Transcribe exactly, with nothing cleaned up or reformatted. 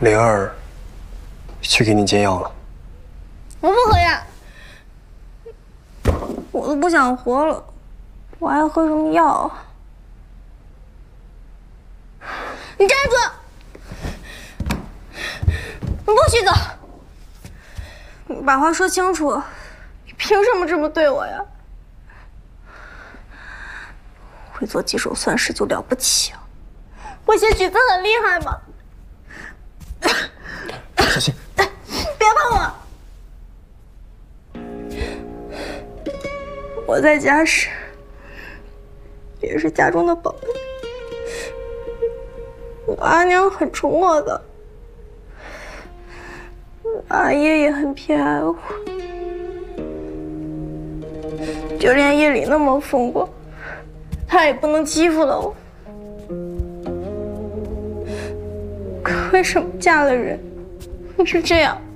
灵儿去给你煎药了。 我不喝药，我都不想活了，我还喝什么药啊？你站住！你不许走！你把话说清楚，你凭什么这么对我呀？会做几手算式就了不起啊？会写曲子很厉害吗？ 小心！ 别碰我！我在家时也是家中的宝贝，我阿娘很宠我的，我阿爷也很偏爱我，就连夜里那么风光，他也不能欺负了我。可为什么嫁了人是这样？